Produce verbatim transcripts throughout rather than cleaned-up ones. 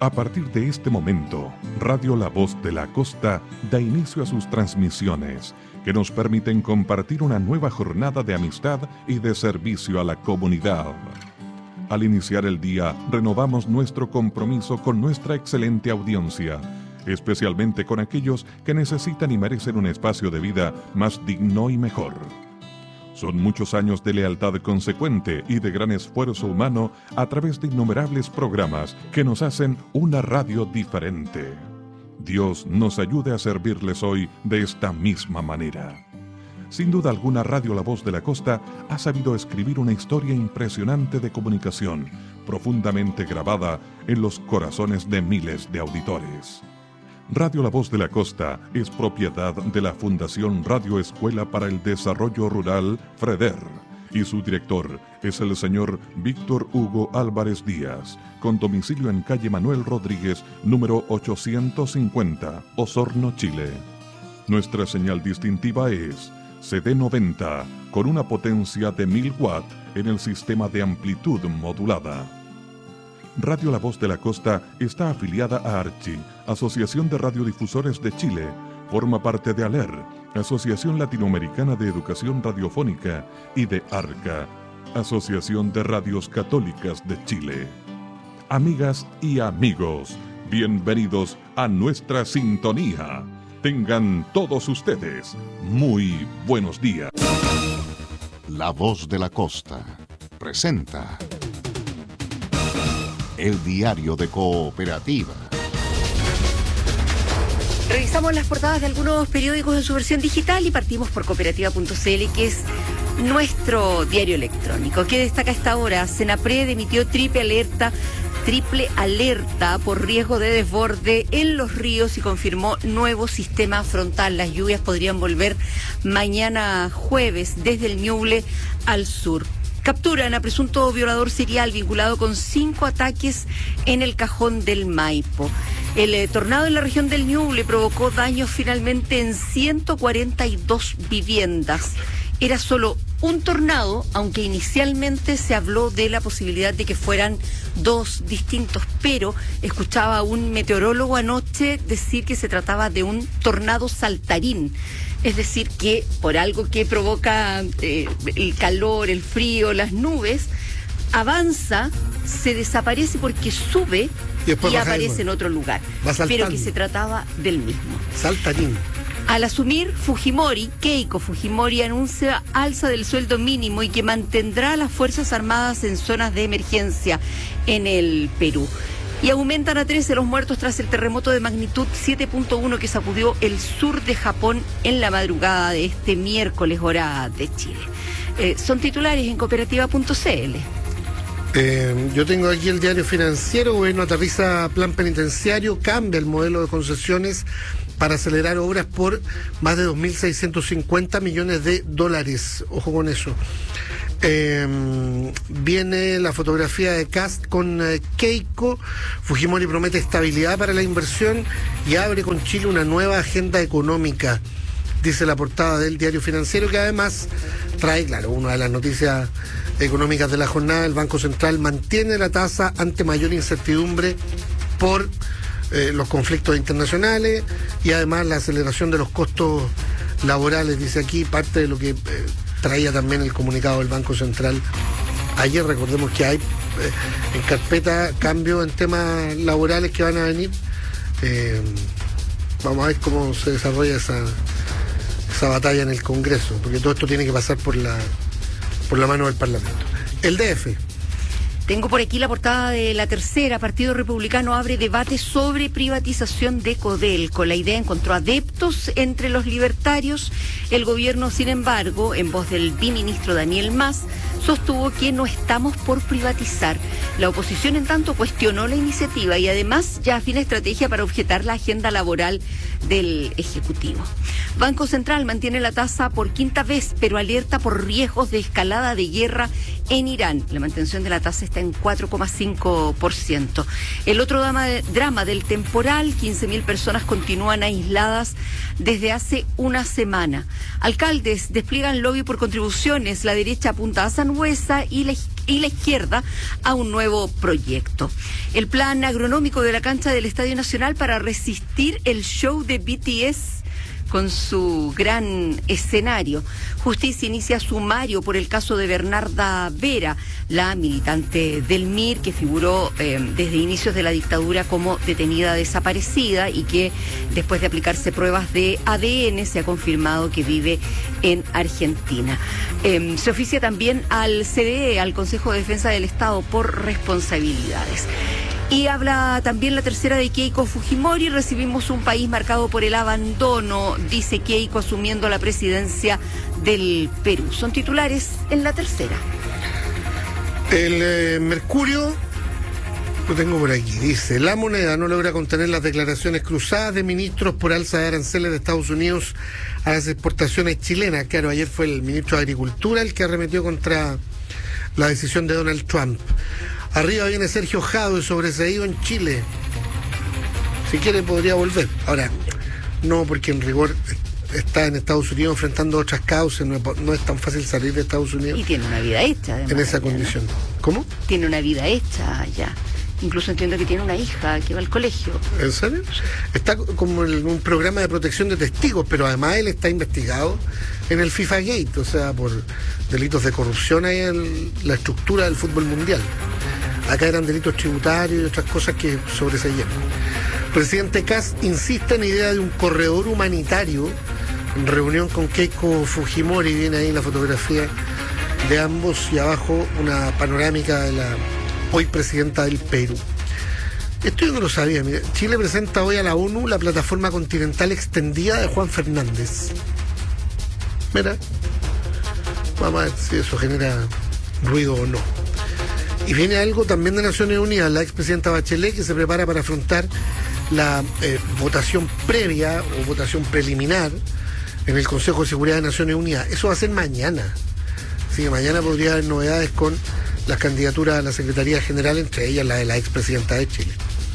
A partir de este momento, Radio La Voz de la Costa da inicio a sus transmisiones, que nos permiten compartir una nueva jornada de amistad y de servicio a la comunidad. Al iniciar el día, renovamos nuestro compromiso con nuestra excelente audiencia, especialmente con aquellos que necesitan y merecen un espacio de vida más digno y mejor. Son muchos años de lealtad consecuente y de gran esfuerzo humano a través de innumerables programas que nos hacen una radio diferente. Dios nos ayude a servirles hoy de esta misma manera. Sin duda alguna, Radio La Voz de la Costa ha sabido escribir una historia impresionante de comunicación, profundamente grabada en los corazones de miles de auditores. Radio La Voz de la Costa es propiedad de la Fundación Radio Escuela para el Desarrollo Rural, FREDER, y su director es el señor Víctor Hugo Álvarez Díaz, con domicilio en calle Manuel Rodríguez, número ochocientos cincuenta, Osorno, Chile. Nuestra señal distintiva es C D noventa, con una potencia de mil watts en el sistema de amplitud modulada. Radio La Voz de la Costa está afiliada a ARCHI, Asociación de Radiodifusores de Chile, forma parte de ALER, Asociación Latinoamericana de Educación Radiofónica, y de ARCA, Asociación de Radios Católicas de Chile. Amigas y amigos, bienvenidos a nuestra sintonía. Tengan todos ustedes muy buenos días. La Voz de la Costa presenta el diario de Cooperativa. Revisamos las portadas de algunos periódicos en su versión digital y partimos por cooperativa punto c l, que es nuestro diario electrónico. ¿Qué destaca esta hora? Senapred emitió triple alerta, triple alerta por riesgo de desborde en los ríos y confirmó nuevo sistema frontal. Las lluvias podrían volver mañana jueves desde el Ñuble al sur. Capturan a presunto violador serial vinculado con cinco ataques en el Cajón del Maipo. El eh, tornado en la región del Ñuble provocó daños finalmente en ciento cuarenta y dos viviendas. Era solo un tornado, aunque inicialmente se habló de la posibilidad de que fueran dos distintos, pero escuchaba a un meteorólogo anoche decir que se trataba de un tornado saltarín. Es decir, que por algo que provoca eh, el calor, el frío, las nubes, avanza, se desaparece porque sube y, y aparece en otro lugar. Pero que se trataba del mismo. Saltarín. Al asumir Fujimori, Keiko Fujimori anuncia alza del sueldo mínimo y que mantendrá a las Fuerzas Armadas en zonas de emergencia en el Perú. Y aumentan a trece los muertos tras el terremoto de magnitud siete punto uno que sacudió el sur de Japón en la madrugada de este miércoles, hora de Chile. Eh, son titulares en cooperativa punto c l. Eh, yo tengo aquí el diario financiero. Gobierno aterriza plan penitenciario, cambia el modelo de concesiones para acelerar obras por más de dos mil seiscientos cincuenta millones de dólares. Ojo con eso. Eh, viene la fotografía de cast con eh, Keiko. Fujimori promete estabilidad para la inversión y abre con Chile una nueva agenda económica, dice la portada del diario financiero, que además trae, claro, una de las noticias económicas de la jornada. El Banco Central mantiene la tasa ante mayor incertidumbre por eh, los conflictos internacionales y además la aceleración de los costos laborales, dice aquí, parte de lo que eh, traía también el comunicado del Banco Central ayer. Recordemos que hay eh, en carpeta cambios en temas laborales que van a venir. Eh, vamos a ver cómo se desarrolla esa, esa batalla en el Congreso, porque todo esto tiene que pasar por la, por la mano del Parlamento. El D F. Tengo por aquí la portada de La Tercera. Partido Republicano abre debate sobre privatización de Codelco. La idea encontró adeptos entre los libertarios. El gobierno, sin embargo, en voz del biministro Daniel Mas, sostuvo que no estamos por privatizar. La oposición, en tanto, cuestionó la iniciativa y además ya afina estrategia para objetar la agenda laboral del Ejecutivo. Banco Central mantiene la tasa por quinta vez, pero alerta por riesgos de escalada de guerra en Irán. La mantención de la tasa está en cuatro coma cinco por ciento. El otro drama, de, drama del temporal, quince mil personas continúan aisladas desde hace una semana. Alcaldes despliegan lobby por contribuciones, la derecha apunta a Sangüesa y la y la izquierda a un nuevo proyecto. El plan agronómico de la cancha del Estadio Nacional para resistir el show de B T S con su gran escenario. Justicia inicia sumario por el caso de Bernarda Vera, la militante del M I R que figuró eh, desde inicios de la dictadura como detenida desaparecida y que después de aplicarse pruebas de A D N se ha confirmado que vive en Argentina. Eh, se oficia también al C D E, al Consejo de Defensa del Estado, por responsabilidades. Y habla también la tercera de Keiko Fujimori. Recibimos un país marcado por el abandono, dice Keiko, asumiendo la presidencia del Perú. Son titulares en la tercera. El eh, Mercurio, lo tengo por aquí, dice: la moneda no logra contener las declaraciones cruzadas de ministros por alza de aranceles de Estados Unidos a las exportaciones chilenas. Claro, ayer fue el ministro de Agricultura el que arremetió contra la decisión de Donald Trump. Arriba viene Sergio Jadue, sobreseído en Chile. Si quiere podría volver. Ahora, no, porque en rigor está en Estados Unidos enfrentando otras causas, no, no es tan fácil salir de Estados Unidos. Y tiene una vida hecha, además. En esa ya, condición. ¿no? ¿Cómo? Tiene una vida hecha ya. Incluso entiendo que tiene una hija que va al colegio. ¿En serio? Está como en un programa de protección de testigos, pero además él está investigado en el FIFA Gate, o sea, por delitos de corrupción ahí en la estructura del fútbol mundial. Acá eran delitos tributarios y otras cosas que sobreseían. Presidente Kast insiste en la idea de un corredor humanitario en reunión con Keiko Fujimori. Viene ahí la fotografía de ambos y abajo una panorámica de la hoy presidenta del Perú. Esto yo no lo sabía. Mira, Chile presenta hoy a la ONU la plataforma continental extendida de Juan Fernández. Mira, vamos a ver si eso genera ruido o no. Y viene algo también de Naciones Unidas, la expresidenta Bachelet, que se prepara para afrontar la eh, votación previa o votación preliminar en el Consejo de Seguridad de Naciones Unidas. Eso va a ser mañana. Así que mañana podría haber novedades con las candidaturas a la Secretaría General, entre ellas la de la expresidenta de Chile.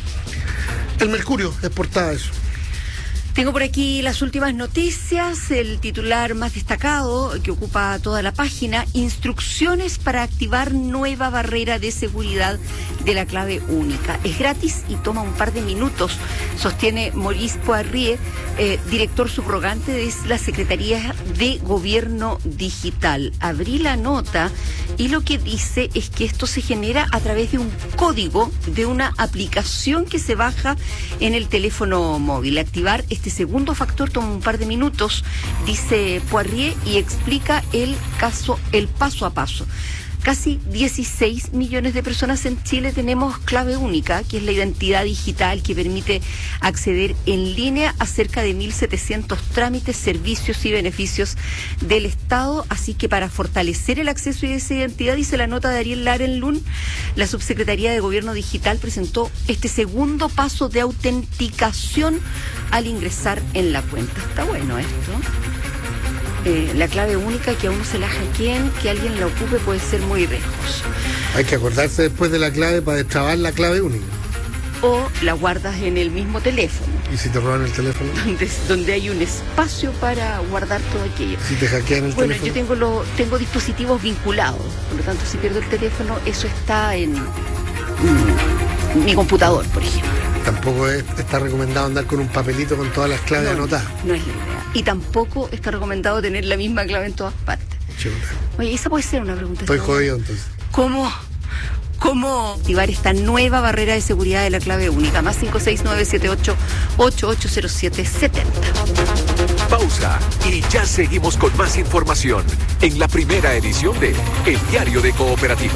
El Mercurio es portada eso. Tengo por aquí las últimas noticias, el titular más destacado que ocupa toda la página: instrucciones para activar nueva barrera de seguridad de la clave única. Es gratis y toma un par de minutos, sostiene Maurice Poirier, eh, director subrogante de la Secretaría de Gobierno Digital. Abrí la nota y lo que dice es que esto se genera a través de un código de una aplicación que se baja en el teléfono móvil. Activar este segundo factor toma un par de minutos, dice Poirier, y explica el caso, el paso a paso. Casi dieciséis millones de personas en Chile tenemos clave única, que es la identidad digital que permite acceder en línea a cerca de mil setecientos trámites, servicios y beneficios del Estado. Así que para fortalecer el acceso a esa identidad, dice la nota de Ariel Larenlund, la Subsecretaría de Gobierno Digital presentó este segundo paso de autenticación al ingresar en la cuenta. Está bueno esto. Eh, la clave única, que a uno se la hackeen, que alguien la ocupe, puede ser muy riesgoso. Hay que acordarse después de la clave para destrabar la clave única. O la guardas en el mismo teléfono. ¿Y si te roban el teléfono? Donde, donde hay un espacio para guardar todo aquello. Si te hackean el bueno, teléfono. Bueno, yo tengo, lo, tengo dispositivos vinculados, por lo tanto, si pierdo el teléfono, eso está en mm, mi computador, por ejemplo. Tampoco es, está recomendado andar con un papelito con todas las claves no, anotadas. No es la idea. Y tampoco está recomendado tener la misma clave en todas partes. Chuta. Oye, esa puede ser una pregunta. Estoy jodido entonces. ¿Cómo, cómo activar esta nueva barrera de seguridad de la clave única? Más cinco seis nueve siete ocho ocho ocho cero siete siete cero. Pausa y ya seguimos con más información en la primera edición de El Diario de Cooperativa.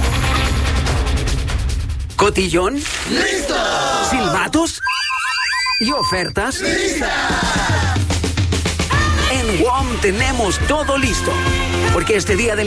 ¿Cotillón? ¡Listo! ¿Silbatos? ¿Y ofertas? ¡Lista! En W O M tenemos todo listo, porque este día del